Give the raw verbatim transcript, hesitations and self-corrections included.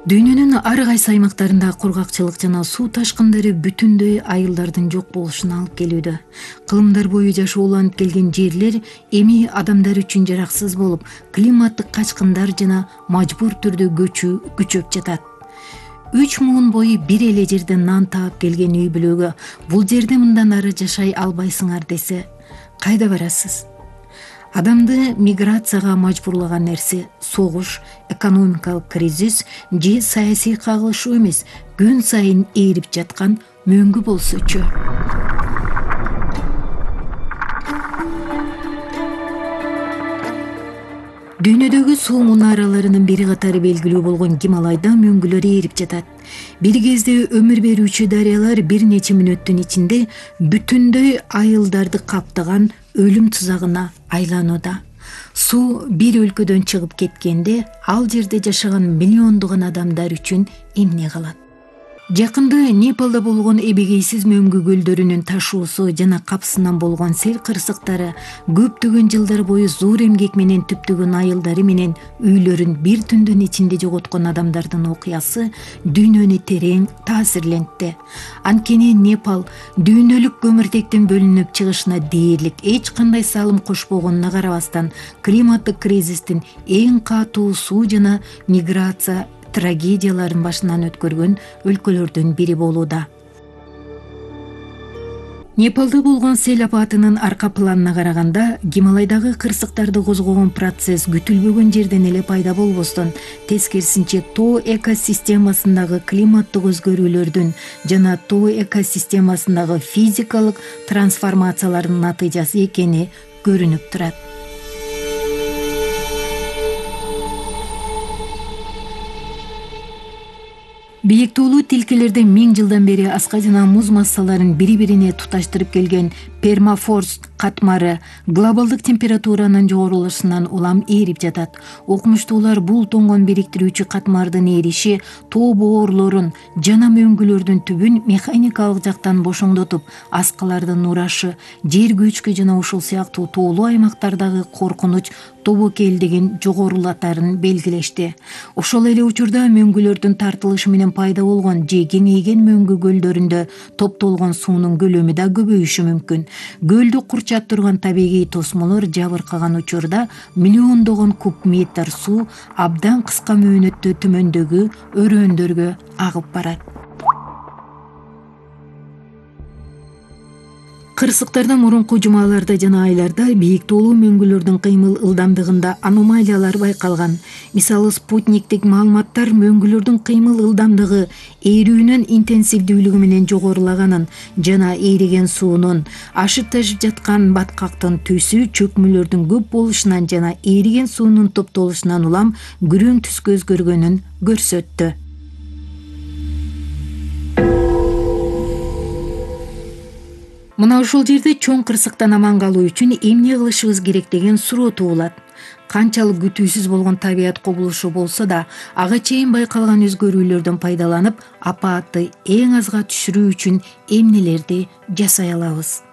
Дүйнөнүн ар кайсы аймактарында кургакчылык жана суу ташкындары бүтүндөй айылдардын жок болушуна алып келүүдө. Кылымдар бою жашооланып келген жерлер эми адамдар үчүн жараксыз болуп, климаттык качкындар жана мажбур түрдө көчүү күчөп жатат. Үч муун бою бир эле жерде нан таап келген үй бүлөгө бул жерде мындан ары жашай албайсыңар десе, кайда барасыз? Адамды миграцияга мажбурлаган нерсе согуш, экономикалык кризис же саясий кагылышуу эмес, күн сайын ээрип жаткан мөңгү болсочу. Дүйнөдөгү суу мунараларынын бири катары белгилүү болгон Гималайда мөңгүлөр ээрип жатат. Бир кезде өмүр берүүчү дарыялар бир нече мүнөттүн ичинде бүтүндөй айылдарды каптаган өлүм тузагына айланууда. Суу бир өлкөдөн чыгып кеткенде, ал жерде жашаган миллиондогон адамдар үчүн эмне калат? Жакында Непалда болгон эбегейсиз мөңгү көлдөрүнүн ташуусу жана капсынан болгон сел кырсыктары көптөгөн жылдар бою зор эмгек менен түптөгөн айылдары менен үйлөрүн бир түндүн ичинде жоготкон адамдардын окуясы дүйнөнү терең таасирлентти. Анткени Непал дүйнөлүк көмүртектин бөлүнүп чыгышына дээрлик эч кандай салым кошпогонуна карабастан климаттык кризистин эң катуу суу жана миграция трагедияларын башынан өткөргөн өлкөлөрдүн бири болууда. Непалда болгон сел апатынын арка планына караганда, Гималайдагы кырсыктарды козгогон процесс күтүлбөгөн жерден эле пайда болбостон, тескерисинче тоо экосистемасындагы климаттык өзгөрүүлөрдүн жана тоо экосистемасындагы физикалык трансформациялардын натыйжасы экени көрүнүп турат. Бийик тоолуу тилкелерде миң жылдан бери аска жана муз массаларын бири-бирине туташтырып келген пермафрост катмары глобалдык температуранын жогорулашынан улам ээрип жатат. Окумуштуулар бул тоңгон бириктирүүчү катмардын эриши тоо боорлорун жана мөңгүлөрдүн түбүн механикалык жактан бошоңдотуп, аскалардын урашы, жер көчкү жана ушул сыяктуу тоолуу аймактардагы коркунуч тобокелдигин жогорулатарын белгилешти. Ошол эле учурда мөңгүлөрдүн тартылышы менен пайда болгон же кеңейген мөңгү көлдөрүндө топтолгон суунун көлөмү да көбөйүшү мүмкүн. Көлдү курчап турган табигый тосмолор жабыркаган учурда миллиондогон куб метр суу абдан кыска мөөнөттө төмөндөгү өрөөндөргө агып барат. Кырсыктарда мурунку жумаларда жана айларда бийик тоолуу мөңгүлөрдүн кыймыл ылдамдыгында аномалиялар байкалган. Мисалы, спутниктик маалыматтар мөңгүлөрдүн кыймыл ылдамдыгы ээрүүнүн интенсивдүүлүгү менен жогорулаганын жана ээриген суунун ашып ташып жаткан баткактын түсү чөкмөлөрдүн көп болушунан жана ээриген суунун топтолушунан улам күрөң түскө өзгөргөнүн көрсөттү. Мына ушул жерде чоң кырсыктан аман калуу үчүн эмне кылышыбыз керек деген суроо туулат. Канчалык күтүүсүз болгон табият кубулушу болсо да, ага чейин байкалган өзгөрүүлөрдөн пайдаланып, апаатты эң азга түшүрүү үчүн эмнелерди жасай алабыз?